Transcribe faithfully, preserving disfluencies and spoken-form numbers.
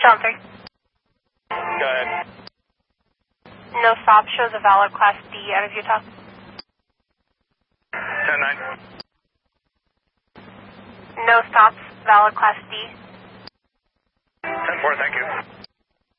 John three. Go ahead. No stop, shows a valid Class D out of Utah. ten nine. No stops, valid Class D. ten four, thank you.